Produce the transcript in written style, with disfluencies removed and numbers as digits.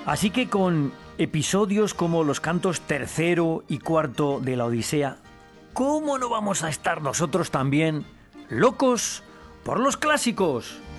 Así que con episodios como los cantos tercero y cuarto de la Odisea, ¿cómo no vamos a estar nosotros también locos por los clásicos?